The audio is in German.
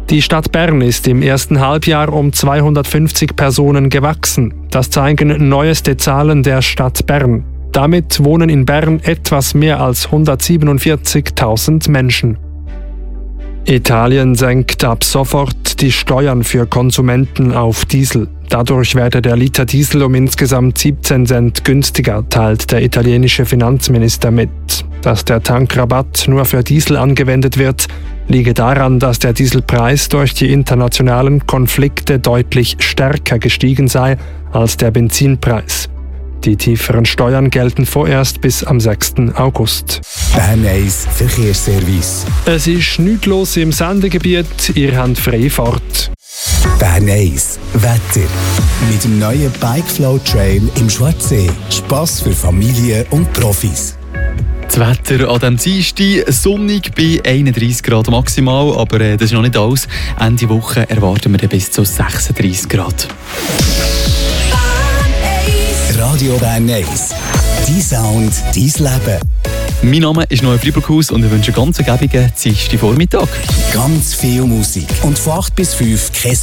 Die Stadt Bern ist im ersten Halbjahr um 250 Personen gewachsen. Das zeigen neueste Zahlen der Stadt Bern. Damit wohnen in Bern etwas mehr als 147.000 Menschen. Italien senkt ab sofort die Steuern für Konsumenten auf Diesel. Dadurch werde der Liter Diesel um insgesamt 17 Cent günstiger, teilt der italienische Finanzminister mit. Dass der Tankrabatt nur für Diesel angewendet wird, liege daran, dass der Dieselpreis durch die internationalen Konflikte deutlich stärker gestiegen sei als der Benzinpreis. Die tieferen Steuern gelten vorerst bis am 6. August. Bern 1 Verkehrsservice. Es ist nichts los im Sendegebiet, ihr habt freie Fahrt. Bern 1 Wetter. Mit dem neuen Bikeflow Trail im Schwarzsee. Spass für Familien und Profis. Das Wetter an diesem Dienstag sonnig bei 31 Grad maximal, aber das ist noch nicht alles. Ende Woche erwarten wir bis zu 36 Grad. Radio Bern 1. Dein Sound, dein Leben. Mein Name ist Noel Friburghaus und ich wünsche einen ganz ergiebigen Dienstagvormittag. Ganz viel Musik und von 8 bis 5 kein